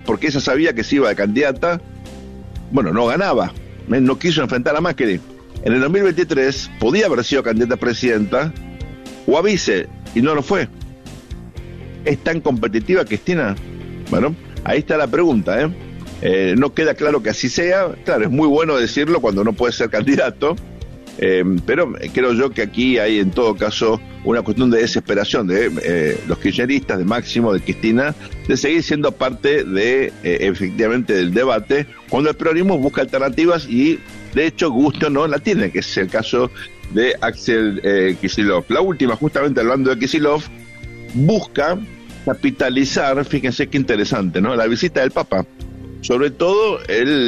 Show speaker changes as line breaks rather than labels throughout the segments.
porque ella sabía que si iba de candidata, bueno, no ganaba, no quiso enfrentar a Macri. En el 2023 podía haber sido candidata a presidenta o a vice, y no lo fue. ¿Es tan competitiva Cristina? Bueno, ahí está la pregunta, no queda claro que así sea. Claro, es muy bueno decirlo cuando no puede ser candidato, pero creo yo que aquí hay en todo caso una cuestión de desesperación de los kirchneristas, de Máximo, de Cristina, de seguir siendo parte de efectivamente del debate, cuando el peronismo busca alternativas y de hecho gusto no la tiene, que es el caso de Axel Kicillof. La última, justamente hablando de Kicillof, busca capitalizar, fíjense qué interesante, ¿no?, la visita del Papa, sobre todo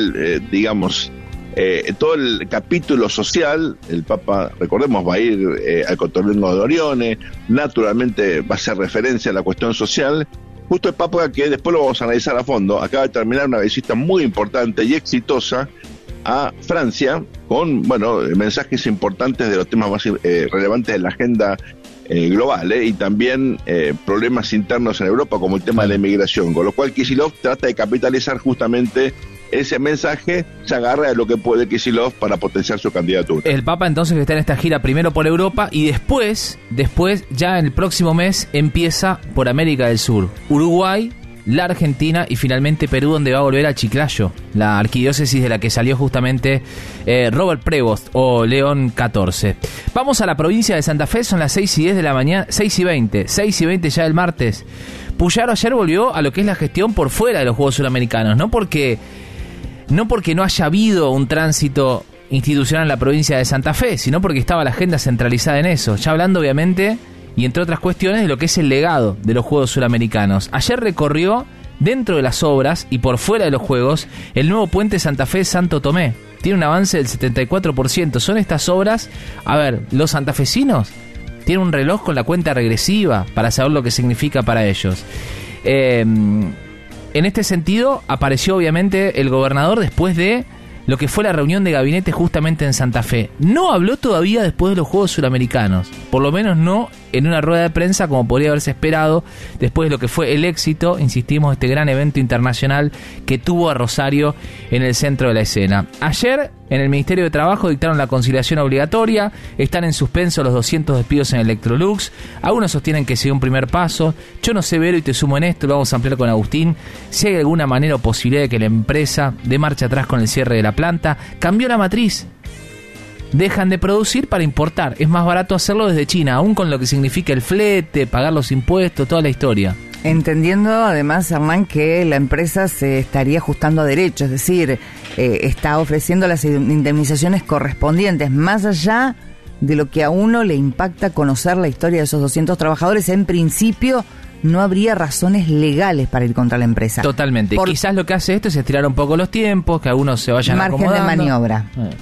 todo el capítulo social. El Papa, recordemos, va a ir al Cotolengo de Orione, naturalmente va a hacer referencia a la cuestión social, justo el Papa que después lo vamos a analizar a fondo, acaba de terminar una visita muy importante y exitosa a Francia, con, mensajes importantes de los temas más relevantes de la agenda global, y también problemas internos en Europa, como el tema de la inmigración, con lo cual Kicillof trata de capitalizar justamente ese mensaje, se agarra de lo que puede Kicillof para potenciar su candidatura.
El Papa entonces está en esta gira primero por Europa y después ya en el próximo mes empieza por América del Sur, Uruguay, la Argentina y finalmente Perú, donde va a volver a Chiclayo, la arquidiócesis de la que salió justamente Robert Prevost o León XIV. Vamos a la provincia de Santa Fe, son las 6:10 de la mañana, 6:20 ya del martes. Puyaro ayer volvió a lo que es la gestión por fuera de los Juegos Suramericanos, no porque no haya habido un tránsito institucional en la provincia de Santa Fe, sino porque estaba la agenda centralizada en eso, ya hablando obviamente y entre otras cuestiones de lo que es el legado de los Juegos Suramericanos. Ayer recorrió dentro de las obras y por fuera de los Juegos el nuevo puente Santa Fe-Santo Tomé. Tiene un avance del 74%. Son estas obras, los santafesinos tienen un reloj con la cuenta regresiva para saber lo que significa para ellos. En este sentido apareció obviamente el gobernador después de lo que fue la reunión de gabinete justamente en Santa Fe. No habló todavía después de los Juegos Suramericanos, por lo menos no en una rueda de prensa como podría haberse esperado después de lo que fue el éxito, insistimos, este gran evento internacional que tuvo a Rosario en el centro de la escena. Ayer en el Ministerio de Trabajo dictaron la conciliación obligatoria, están en suspenso los 200 despidos en Electrolux, algunos sostienen que sea un primer paso. Yo no sé, Vero, y te sumo en esto, lo vamos a ampliar con Agustín, si hay alguna manera o posibilidad de que la empresa dé marcha atrás con el cierre de la planta. Cambió la matriz, dejan de producir para importar, es más barato hacerlo desde China, aún con lo que significa el flete, pagar los impuestos, toda la historia.
Entendiendo además, Hernán, que la empresa se estaría ajustando a derecho, es decir, está ofreciendo las indemnizaciones correspondientes, más allá de lo que a uno le impacta conocer la historia de esos 200 trabajadores. En principio no habría razones legales para ir contra la empresa.
Totalmente. Quizás lo que hace esto es estirar un poco los tiempos, que algunos se vayan acomodando.
Margen de maniobra.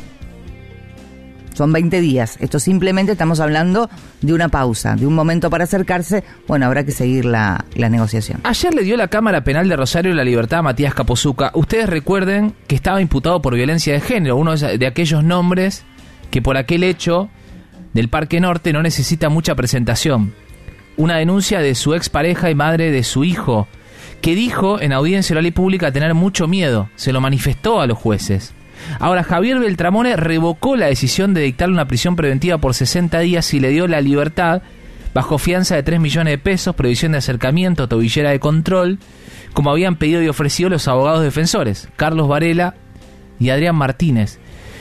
Son 20 días. Esto simplemente estamos hablando de una pausa, de un momento para acercarse. Bueno, habrá que seguir la negociación.
Ayer le dio la Cámara Penal de Rosario la libertad a Matías Capozuca. Ustedes recuerden que estaba imputado por violencia de género, uno de aquellos nombres que por aquel hecho del Parque Norte no necesita mucha presentación. Una denuncia de su expareja y madre de su hijo, que dijo en audiencia oral y pública tener mucho miedo. Se lo manifestó a los jueces. Ahora, Javier Beltramone revocó la decisión de dictarle una prisión preventiva por 60 días y le dio la libertad bajo fianza de 3 millones de pesos, previsión de acercamiento, tobillera de control, como habían pedido y ofrecido los abogados defensores, Carlos Varela y Adrián Martínez.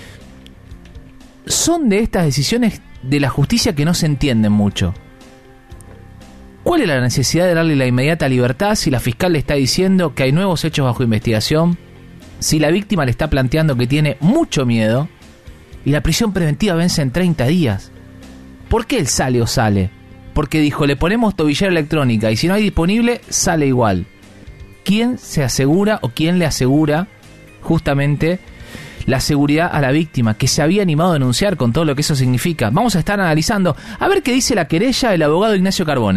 Son de estas decisiones de la justicia que no se entienden mucho. ¿Cuál es la necesidad de darle la inmediata libertad si la fiscal le está diciendo que hay nuevos hechos bajo investigación? Si la víctima le está planteando que tiene mucho miedo y la prisión preventiva vence en 30 días. ¿Por qué él sale o sale? Porque dijo, le ponemos tobillera electrónica y si no hay disponible, sale igual. ¿Quién se asegura o quién le asegura justamente la seguridad a la víctima que se había animado a denunciar con todo lo que eso significa? Vamos a estar analizando a ver qué dice la querella del abogado Ignacio Carbone.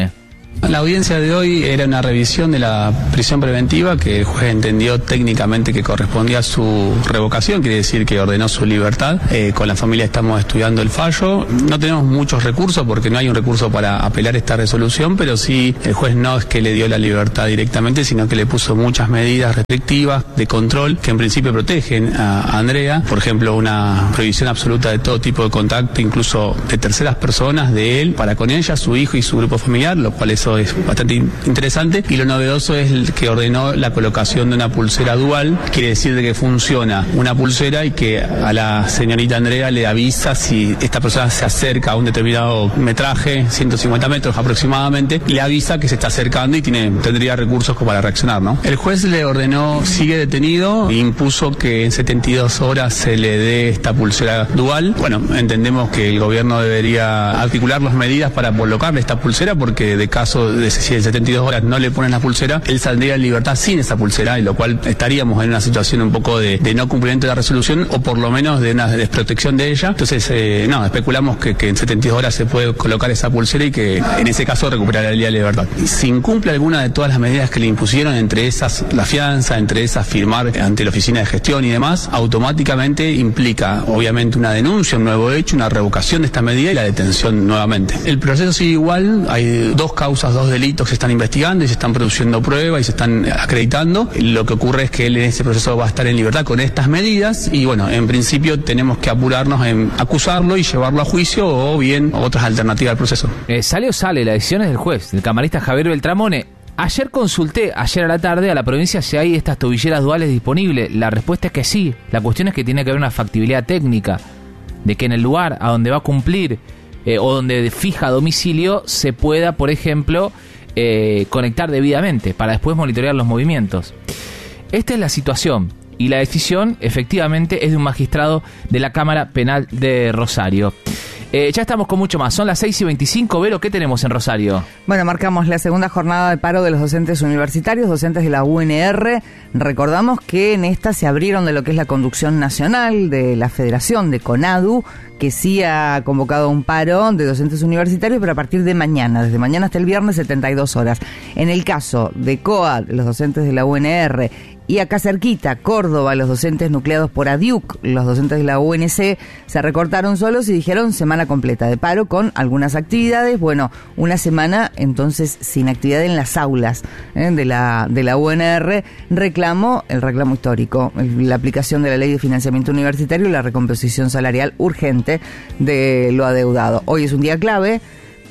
La audiencia de hoy era una revisión de la prisión preventiva que el juez entendió técnicamente que correspondía a su revocación, quiere decir que ordenó su libertad. Con la familia estamos estudiando el fallo. No tenemos muchos recursos porque no hay un recurso para apelar esta resolución, pero sí el juez no es que le dio la libertad directamente, sino que le puso muchas medidas restrictivas de control que en principio protegen a Andrea. Por ejemplo, una prohibición absoluta de todo tipo de contacto, incluso de terceras personas, de él para con ella, su hijo y su grupo familiar, lo cual es bastante interesante. Y lo novedoso es el que ordenó la colocación de una pulsera dual, quiere decir de que funciona una pulsera y que a la señorita Andrea le avisa si esta persona se acerca a un determinado metraje, 150 metros aproximadamente, y le avisa que se está acercando y tendría recursos como para reaccionar, ¿no? El juez le ordenó, sigue detenido, e impuso que en 72 horas se le dé esta pulsera dual. Bueno, entendemos que el gobierno debería articular las medidas para colocarle esta pulsera, porque de caso de si en 72 horas no le ponen la pulsera, él saldría en libertad sin esa pulsera, y lo cual estaríamos en una situación un poco de no cumplimiento de la resolución, o por lo menos de una desprotección de ella. Entonces, especulamos que en 72 horas se puede colocar esa pulsera y que en ese caso recuperaría la libertad. Si incumple alguna de todas las medidas que le impusieron, entre esas la fianza, entre esas firmar ante la oficina de gestión y demás, automáticamente implica obviamente una denuncia, un nuevo hecho, una revocación de esta medida y la detención nuevamente. El proceso sigue igual, hay dos causas, dos delitos que se están investigando y se están produciendo pruebas y se están acreditando. Lo que ocurre es que él en ese proceso va a estar en libertad con estas medidas y bueno, en principio tenemos que apurarnos en acusarlo y llevarlo a juicio o bien otras alternativas al proceso.
Sale la decisión es del juez, del camarista Javier Beltramone. Ayer consulté, ayer a la tarde, a la provincia si hay estas tobilleras duales disponibles. La respuesta es que sí. La cuestión es que tiene que haber una factibilidad técnica de que en el lugar a donde va a cumplir o donde fija domicilio se pueda, por ejemplo, conectar debidamente para después monitorear los movimientos. Esta es la situación y la decisión efectivamente es de un magistrado de la Cámara Penal de Rosario. Ya estamos con mucho más, son las 6:25. Vero, ¿qué tenemos en Rosario?
Bueno, marcamos la segunda jornada de paro de los docentes universitarios, docentes de la UNR. Recordamos que en esta se abrieron de lo que es la conducción nacional de la Federación de CONADU, que sí ha convocado un paro de docentes universitarios, pero a partir de mañana, desde mañana hasta el viernes, 72 horas. En el caso de COA, los docentes de la UNR, y acá cerquita, Córdoba, los docentes nucleados por ADIUC, los docentes de la UNC, se recortaron solos y dijeron semana completa de paro con algunas actividades. Bueno, una semana entonces sin actividad en las aulas de la UNR. El reclamo histórico, la aplicación de la Ley de Financiamiento Universitario y la recomposición salarial urgente de lo adeudado. Hoy es un día clave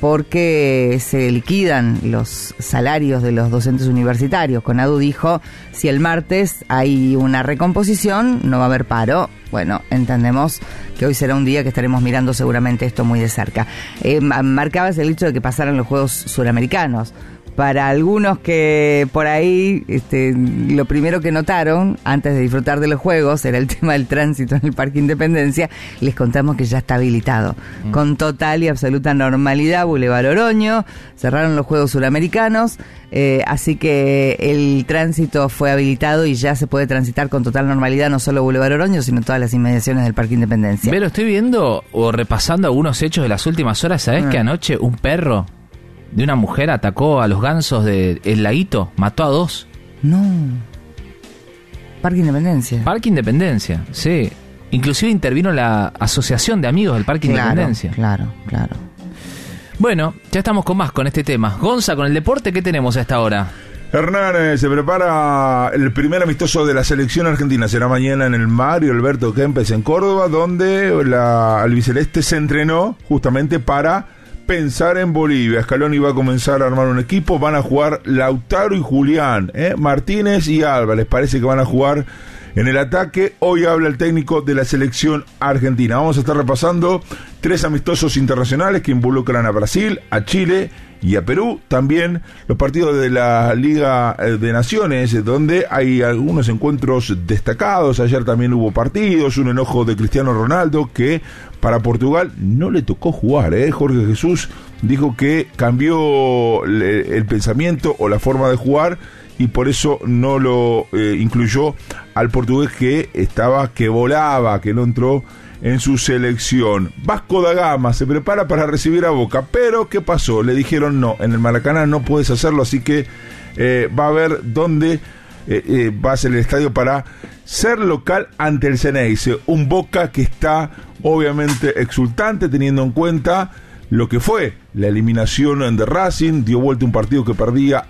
porque se liquidan los salarios de los docentes universitarios. CONADU dijo, si el martes hay una recomposición, no va a haber paro. Bueno, entendemos que hoy será un día que estaremos mirando seguramente esto muy de cerca. Marcabas el hecho de que pasaran los Juegos Suramericanos. Para algunos que por ahí lo primero que notaron antes de disfrutar de los Juegos era el tema del tránsito en el Parque Independencia, les contamos que ya está habilitado. Con total y absoluta normalidad, Boulevard Oroño, cerraron los Juegos Suramericanos, así que el tránsito fue habilitado y ya se puede transitar con total normalidad, no solo Boulevard Oroño, sino todas las inmediaciones del Parque Independencia.
Pero estoy viendo o repasando algunos hechos de las últimas horas. ¿Sabés que anoche un perro de una mujer atacó a los gansos de El Laguito? Mató a 2.
No. Parque Independencia.
Parque Independencia, sí. Inclusive intervino la Asociación de Amigos del Parque Independencia.
Claro.
Bueno, ya estamos con este tema. Gonza, con el deporte, ¿qué tenemos a esta hora?
Hernán, se prepara el primer amistoso de la selección argentina. Será mañana en el Mario Alberto Kempes en Córdoba, donde la albiceleste se entrenó justamente para pensar en Bolivia. Scaloni va a comenzar a armar un equipo. Van a jugar Lautaro y Julián, Martínez y Álvarez. Parece que van a jugar en el ataque. Hoy habla el técnico de la selección argentina. Vamos a estar repasando 3 amistosos internacionales que involucran a Brasil, a Chile y a Perú. También los partidos de la Liga de Naciones, donde hay algunos encuentros destacados. Ayer también hubo partidos, un enojo de Cristiano Ronaldo, que para Portugal no le tocó jugar. Jorge Jesús dijo que cambió el pensamiento o la forma de jugar y por eso no lo incluyó al portugués, que volaba, que no entró en su selección. Vasco da Gama se prepara para recibir a Boca, pero ¿qué pasó? Le dijeron no, en el Maracaná no puedes hacerlo, así que va a ver dónde va a ser el estadio para ser local ante el Ceneice, un Boca que está obviamente exultante teniendo en cuenta lo que fue la eliminación de Racing, dio vuelta un partido que perdía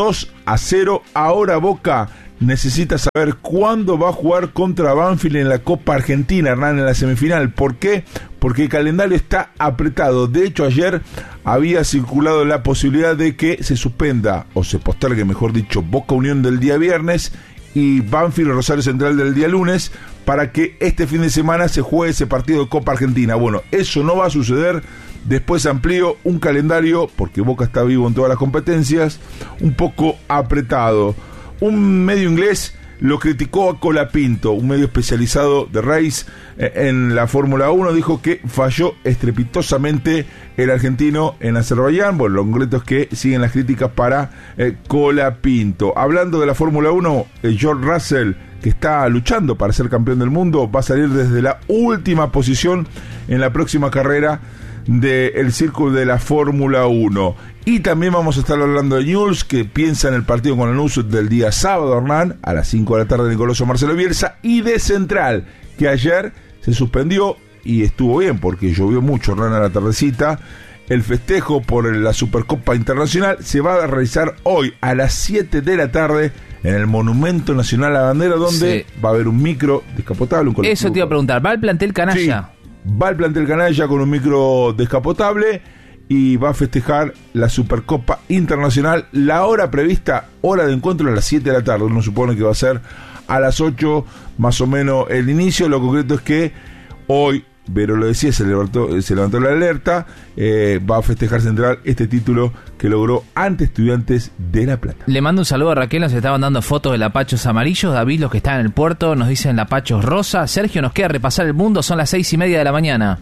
2-0, ahora Boca necesita saber cuándo va a jugar contra Banfield en la Copa Argentina, Hernán, en la semifinal. ¿Por qué? Porque el calendario está apretado. De hecho, ayer había circulado la posibilidad de que se suspenda, o se postergue, mejor dicho, Boca Unión del día viernes y Banfield Rosario Central del día lunes, para que este fin de semana se juegue ese partido de Copa Argentina. Bueno, eso no va a suceder. Después amplió un calendario, porque Boca está vivo en todas las competencias, un poco apretado. Un medio inglés lo criticó a Colapinto, un medio especializado de race en la Fórmula 1, dijo que falló estrepitosamente el argentino en Azerbaiyán. Bueno, lo concreto es que siguen las críticas para Colapinto. Hablando de la Fórmula 1, George Russell, que está luchando para ser campeón del mundo, va a salir desde la última posición en la próxima carrera del circuito de la Fórmula 1. Y también vamos a estar hablando de Newell's, que piensa en el partido con Lanús del día sábado, Hernán, a las 5 de la tarde, Nicoloso Marcelo Bielsa, y de Central, que ayer se suspendió y estuvo bien porque llovió mucho, Hernán, a la tardecita. El festejo por la Supercopa Internacional se va a realizar hoy a las 7 de la tarde en el Monumento Nacional a la Bandera, donde va a haber un micro descapotable, un colectivo.
Eso te iba a preguntar, ¿va el plantel canalla?
Sí, va el plantel canalla con un micro descapotable y va a festejar la Supercopa Internacional. La hora prevista, hora de encuentro, a las 7 de la tarde. Uno supone que va a ser a las 8 más o menos el inicio. Lo concreto es que hoy, Vero lo decía, se levantó la alerta, va a festejar Central este título que logró ante Estudiantes de La Plata.
Le mando un saludo a Raquel, nos estaban dando fotos de lapachos amarillos. David, los que están en el puerto, nos dicen lapachos rosa. Sergio, nos queda repasar el mundo, son las 6:30 de la mañana.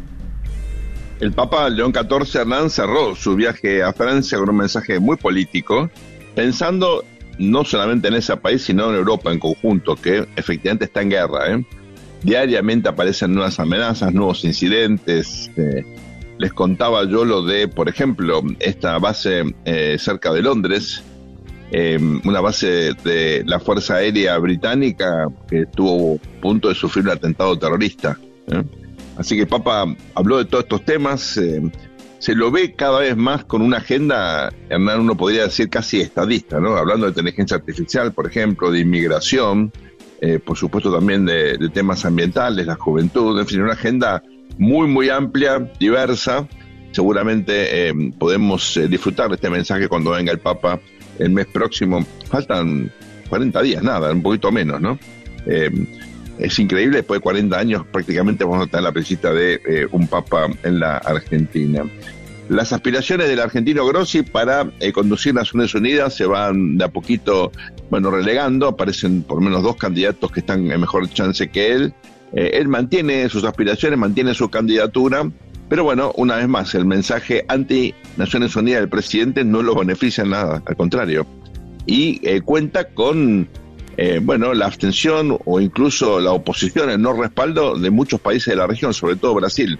El Papa León XIV, Hernán, cerró su viaje a Francia con un mensaje muy político, pensando no solamente en ese país, sino en Europa en conjunto, que efectivamente está en guerra, Diariamente aparecen nuevas amenazas, nuevos incidentes. Les contaba yo lo de, por ejemplo, esta base cerca de Londres, una base de la Fuerza Aérea Británica que estuvo a punto de sufrir un atentado terrorista. Así que el Papa habló de todos estos temas. Se lo ve cada vez más con una agenda, Hernán, uno podría decir casi estadista, ¿no? Hablando de inteligencia artificial, por ejemplo, de inmigración, por supuesto también de temas ambientales, la juventud, en fin, una agenda muy, muy amplia, diversa. Seguramente podemos disfrutar de este mensaje cuando venga el Papa el mes próximo. Faltan 40 días, nada, un poquito menos, ¿no? Es increíble, después de 40 años prácticamente vamos a tener la visita de un Papa en la Argentina. Las aspiraciones del argentino Grossi para conducir Naciones Unidas se van de a poquito, relegando. Aparecen por lo menos dos candidatos que están en mejor chance que él. Él mantiene sus aspiraciones, mantiene su candidatura, pero una vez más, el mensaje anti Naciones Unidas del presidente no lo beneficia en nada, al contrario. Y cuenta con la abstención o incluso la oposición, el no respaldo de muchos países de la región, sobre todo Brasil.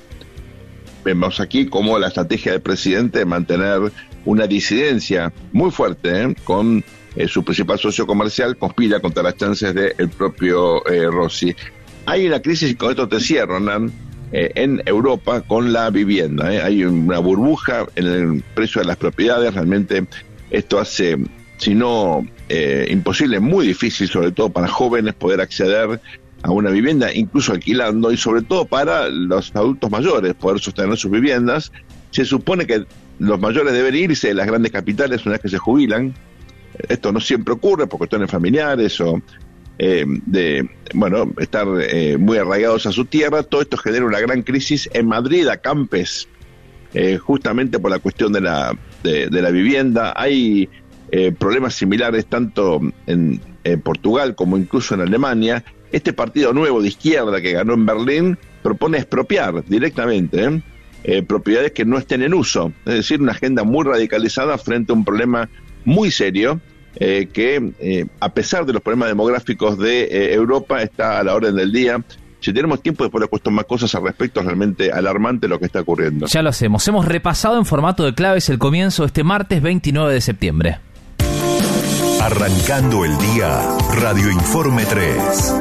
Vemos aquí cómo la estrategia del presidente de mantener una disidencia muy fuerte con su principal socio comercial conspira contra las chances del propio Rossi. Hay una crisis, y con esto te cierro, Hernán, en Europa con la vivienda. Hay una burbuja en el precio de las propiedades. Realmente esto hace, si no imposible, muy difícil, sobre todo para jóvenes, poder acceder a una vivienda, incluso alquilando, y sobre todo para los adultos mayores, poder sostener sus viviendas. Se supone que los mayores deben irse de las grandes capitales una vez que se jubilan. Esto no siempre ocurre por cuestiones familiares o estar muy arraigados a su tierra. Todo esto genera una gran crisis en Madrid, a Campes, justamente por la cuestión de la vivienda. Hay problemas similares tanto en Portugal como incluso en Alemania. Este partido nuevo de izquierda que ganó en Berlín propone expropiar directamente propiedades que no estén en uso, es decir, una agenda muy radicalizada frente a un problema muy serio que a pesar de los problemas demográficos de Europa está a la orden del día Si tenemos tiempo, después le cuento más cosas al respecto. Es realmente alarmante lo que está ocurriendo.
Ya lo hacemos. Hemos repasado en formato de claves el comienzo de este martes 29 de septiembre.
Arrancando el día, Radio Informe 3.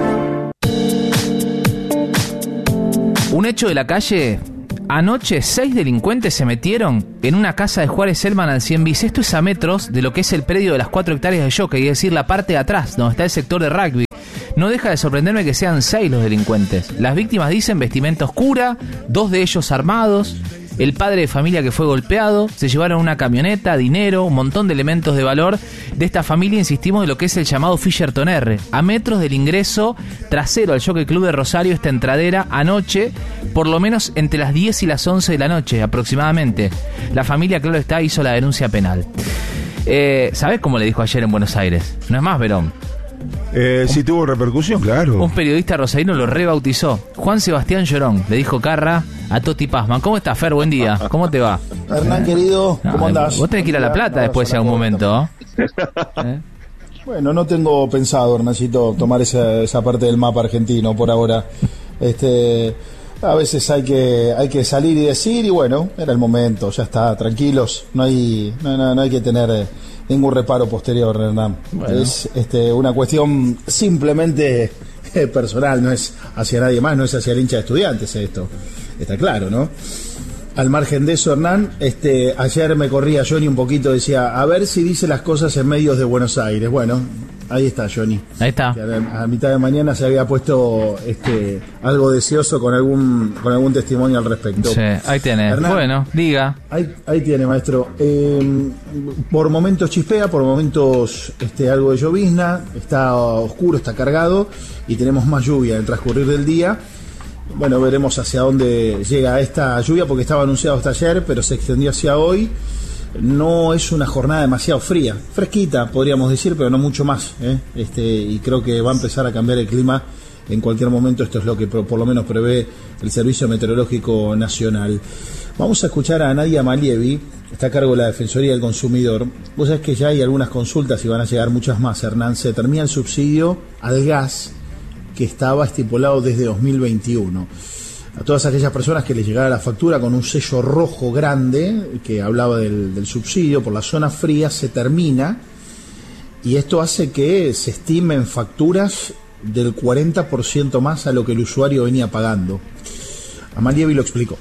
Un hecho de la calle. Anoche 6 delincuentes se metieron en una casa de Juárez Selman al 100 bis. Esto es a metros de lo que es el predio de las 4 hectáreas de Jockey, es decir, la parte de atrás, donde está el sector de rugby. No deja de sorprenderme que sean 6 los delincuentes. Las víctimas dicen vestimenta oscura, 2 de ellos armados, el padre de familia que fue golpeado, se llevaron una camioneta, dinero, un montón de elementos de valor de esta familia, insistimos, de lo que es el llamado Fisherton R. A metros del ingreso trasero al Jockey Club de Rosario, esta entradera, anoche, por lo menos entre las 10 y las 11 de la noche aproximadamente. La familia, claro está, hizo la denuncia penal. ¿Sabés cómo le dijo ayer en Buenos Aires? No es más, Verón.
Sí tuvo repercusión, claro.
Un periodista rosarino lo rebautizó. Juan Sebastián Llorón, le dijo Carra a Toti Pazman. ¿Cómo estás, Fer? Buen día. ¿Cómo te va?
Hernán, querido, ¿cómo andás?
Vos tenés que ir a La Plata después de algún momento, ¿eh?
Bueno, no tengo pensado, Hernancito, tomar esa parte del mapa argentino por ahora. A veces hay que salir y decir, y bueno, era el momento, ya está, tranquilos, no hay que tener ningún reparo posterior, Hernán. Bueno. Es una cuestión simplemente personal, no es hacia nadie más, no es hacia el hincha de Estudiantes esto, está claro, ¿no? Al margen de eso, Hernán, ayer me corría Johnny un poquito, decía, a ver si dice las cosas en medios de Buenos Aires. Bueno, ahí está Johnny.
Ahí está.
A mitad de mañana se había puesto algo deseoso con algún testimonio al respecto.
Sí, ahí tiene. Hernán, bueno, diga.
Ahí tiene, maestro. Por momentos chispea, por momentos algo de llovizna, está oscuro, está cargado y tenemos más lluvia en el transcurrir del día. Bueno, veremos hacia dónde llega esta lluvia, porque estaba anunciado hasta ayer, pero se extendió hacia hoy. No es una jornada demasiado fría, fresquita podríamos decir, pero no mucho más, y creo que va a empezar a cambiar el clima en cualquier momento. Esto es lo que por lo menos prevé el Servicio Meteorológico Nacional. Vamos a escuchar a Nadia Malievi, está a cargo de la Defensoría del Consumidor. Vos sabés que ya hay algunas consultas y van a llegar muchas más, Hernán. Se termina el subsidio al gas que estaba estipulado desde 2021. A todas aquellas personas que les llegara la factura con un sello rojo grande que hablaba del subsidio por la zona fría, se termina, y esto hace que se estimen facturas del 40% más a lo que el usuario venía pagando. Amalievi lo explicó.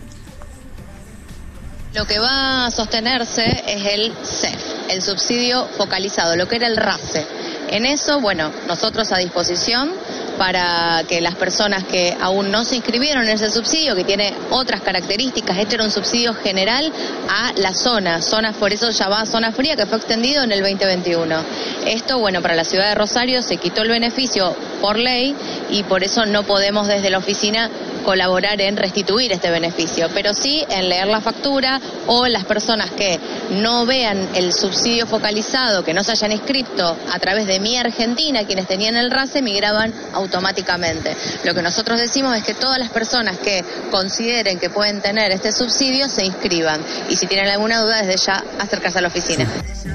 Lo que va a sostenerse es el CEF, el subsidio focalizado, lo que era el RACE. En eso, bueno, nosotros a disposición para que las personas que aún no se inscribieron en ese subsidio, que tiene otras características, este era un subsidio general a la zona, por eso llamada zona fría, que fue extendido en el 2021. Esto, bueno, para la ciudad de Rosario se quitó el beneficio por ley y por eso no podemos desde la oficina colaborar en restituir este beneficio, pero sí en leer la factura, o las personas que no vean el subsidio focalizado, que no se hayan inscrito a través de Mi Argentina, quienes tenían el RACE migraban automáticamente. Lo que nosotros decimos es que todas las personas que consideren que pueden tener este subsidio se inscriban, y si tienen alguna duda desde ya acercarse a la oficina.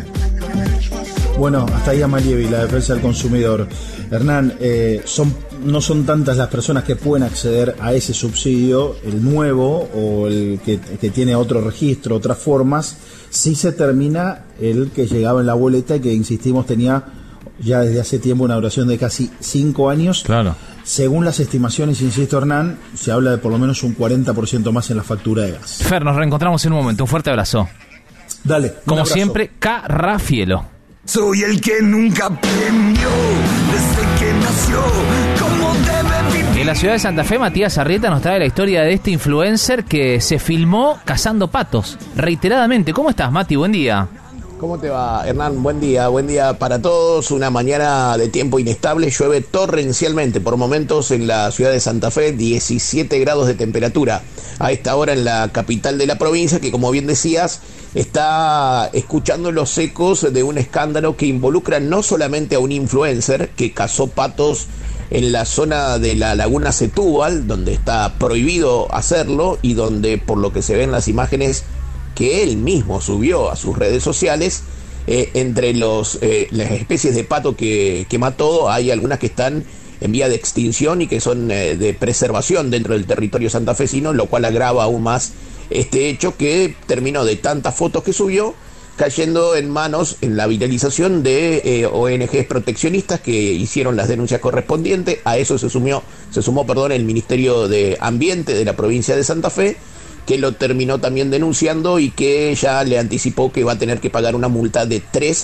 Bueno, hasta ahí Amalievi, la defensa del consumidor. Hernán, no son tantas las personas que pueden acceder a ese subsidio, el nuevo o el que tiene otro registro, otras formas. Sí se termina el que llegaba en la boleta y que, insistimos, tenía ya desde hace tiempo una duración de casi 5 años.
Claro.
Según las estimaciones, insisto, Hernán, se habla de por lo menos un 40% más en la factura de gas.
Fer, nos reencontramos en un momento. Un fuerte abrazo.
Dale.
Como siempre, Carrafielo.
Soy el que nunca aprendió desde que nació cómo debe vivir.
En la ciudad de Santa Fe, Matías Arrieta nos trae la historia de este influencer que se filmó cazando patos reiteradamente. ¿Cómo estás, Mati? Buen día.
¿Cómo te va, Hernán? Buen día para todos. Una mañana de tiempo inestable, llueve torrencialmente por momentos en la ciudad de Santa Fe, 17 grados de temperatura a esta hora en la capital de la provincia, que, como bien decías, está escuchando los ecos de un escándalo que involucra no solamente a un influencer que cazó patos en la zona de la laguna Setúbal, donde está prohibido hacerlo y donde, por lo que se ve en las imágenes que él mismo subió a sus redes sociales, entre las especies de pato que mató, hay algunas que están en vía de extinción y que son de preservación dentro del territorio santafesino, lo cual agrava aún más este hecho que terminó de tantas fotos que subió cayendo en manos, en la viralización de ONGs proteccionistas que hicieron las denuncias correspondientes. A eso se sumó el Ministerio de Ambiente de la provincia de Santa Fe, que lo terminó también denunciando y que ya le anticipó que va a tener que pagar una multa de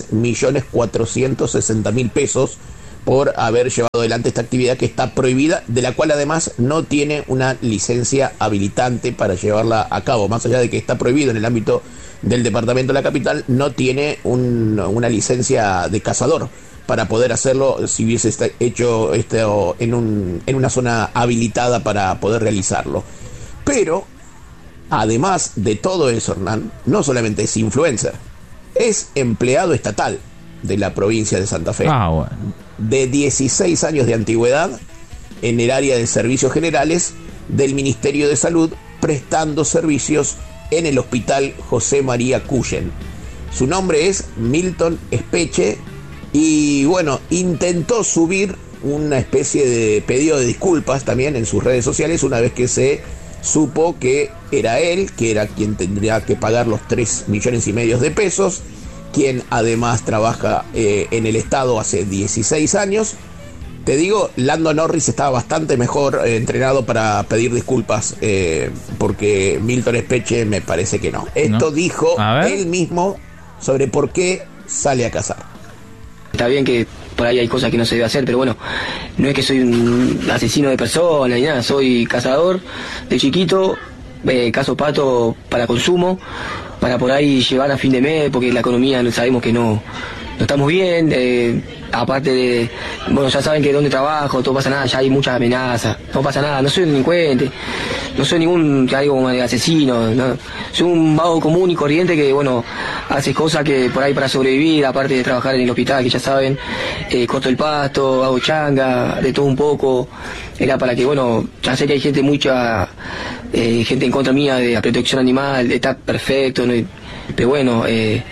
3.460.000 pesos por haber llevado adelante esta actividad que está prohibida, de la cual además no tiene una licencia habilitante para llevarla a cabo. Más allá de que está prohibido en el ámbito del departamento de la capital, no tiene una licencia de cazador para poder hacerlo si hubiese hecho esto en una zona habilitada para poder realizarlo. Pero, además de todo eso, Hernán, no solamente es influencer, es empleado estatal de la provincia de Santa Fe.
Bueno.
De 16 años de antigüedad en el área de servicios generales del Ministerio de Salud, prestando servicios en el Hospital José María Cuyen. Su nombre es Milton Espeche y bueno, intentó subir una especie de pedido de disculpas también en sus redes sociales una vez que se supo que era él, que era quien tendría que pagar los 3,5 millones de pesos, quien además trabaja en el Estado hace 16 años. Te digo, Lando Norris estaba bastante mejor entrenado para pedir disculpas, porque Milton Espeche me parece que no. Esto dijo él mismo sobre por qué sale a cazar.
Está bien que por ahí hay cosas que no se debe hacer, pero bueno, no es que soy un asesino de personas ni nada, soy cazador de chiquito, cazo pato para consumo, para por ahí llevar a fin de mes, porque la economía sabemos que no estamos bien, aparte de, bueno, ya saben que donde trabajo, todo pasa nada, ya hay muchas amenazas, no pasa nada, no soy un delincuente, no soy ningún, que digo, como asesino, no, soy un vago común y corriente que, bueno, hace cosas que por ahí para sobrevivir, aparte de trabajar en el hospital, que ya saben, corto el pasto, hago changa, de todo un poco, era para que, bueno, ya sé que hay gente, mucha gente en contra mía de la protección animal, está perfecto, ¿no? Pero bueno,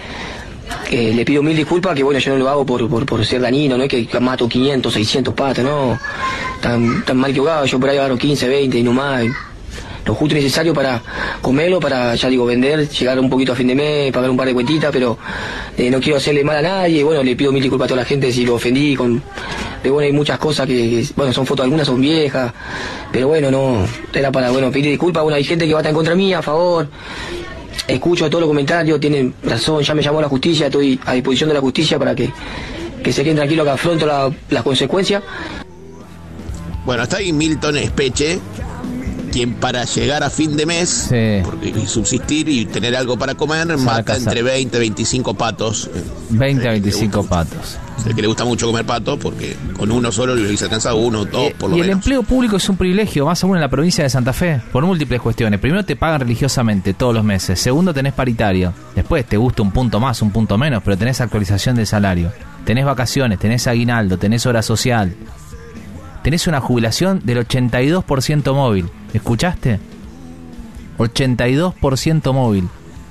le pido 1000 disculpas, que bueno, yo no lo hago por ser dañino, no es que mato 500, 600 patas, no, tan mal que jugado, yo por ahí agarro 15, 20 y no más, lo justo y necesario para comerlo, para, ya digo, vender, llegar un poquito a fin de mes, pagar un par de cuentitas, pero no quiero hacerle mal a nadie, bueno, le pido 1000 disculpas a toda la gente si lo ofendí, pero bueno, hay muchas cosas que, bueno, son fotos, algunas son viejas, pero bueno, no, era para, bueno, pedir disculpas, bueno, hay gente que va a estar en contra mía, a favor. Escucho todos los comentarios, tienen razón, ya me llamó la justicia, estoy a disposición de la justicia para que se queden tranquilos, que afronto las consecuencias.
Bueno, está ahí Milton Espeche, quien para llegar a fin de mes, y subsistir y tener algo para comer, mata entre 20 y 25 patos.
20 a 25 patos.
Sé que le gusta mucho comer pato, porque con uno solo le hubiese alcanzado uno, dos, por lo menos.
Y el empleo público es un privilegio, más aún en la provincia de Santa Fe, por múltiples cuestiones. Primero, te pagan religiosamente todos los meses. Segundo, tenés paritario. Después, te gusta un punto más, un punto menos, pero tenés actualización de salario. Tenés vacaciones, tenés aguinaldo, tenés hora social. Tenés una jubilación del 82% móvil. ¿Escuchaste? 82% móvil.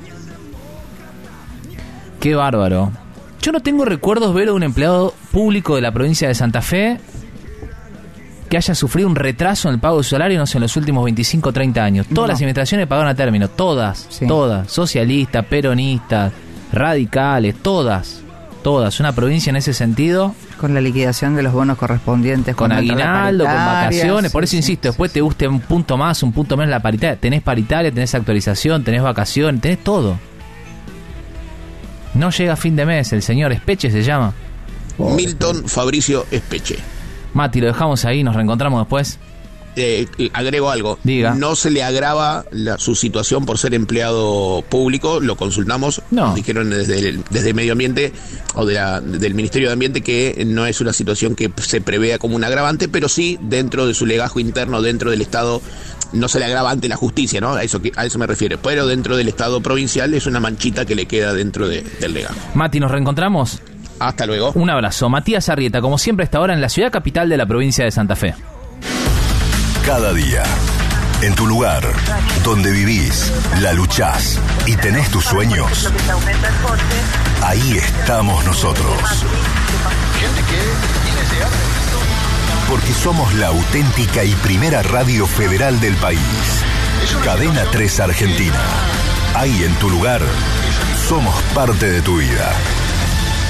Qué bárbaro. Yo no tengo recuerdos ver a un empleado público de la provincia de Santa Fe que haya sufrido un retraso en el pago de su salario, no sé, en los últimos 25 o 30 años. Todas las administraciones pagaron a término, todas, socialistas, peronistas, radicales, todas. Una provincia en ese sentido.
Con la liquidación de los bonos correspondientes.
Con aguinaldo, con vacaciones, por eso insisto, después te guste un punto más, un punto menos la paritaria. Tenés paritaria, tenés actualización, tenés vacaciones, tenés todo. No llega a fin de mes, el señor Espeche se llama.
Milton Fabricio Espeche.
Mati, lo dejamos ahí, nos reencontramos después.
Agrego algo.
Diga.
No se le agrava su situación por ser empleado público, lo consultamos, nos dijeron desde Medio Ambiente o del Ministerio de Ambiente que no es una situación que se prevea como un agravante, pero sí dentro de su legajo interno, dentro del Estado, no se le agrava ante la justicia, ¿no? A eso me refiero, pero dentro del Estado provincial es una manchita que le queda dentro del legajo.
Mati, ¿nos reencontramos?
Hasta luego.
Un abrazo. Matías Arrieta, como siempre, hasta ahora en la ciudad capital de la provincia de Santa Fe.
Cada día, en tu lugar, donde vivís, la luchás y tenés tus sueños, ahí estamos nosotros. Porque somos la auténtica y primera radio federal del país. Cadena 3 Argentina. Ahí en tu lugar, somos parte de tu vida.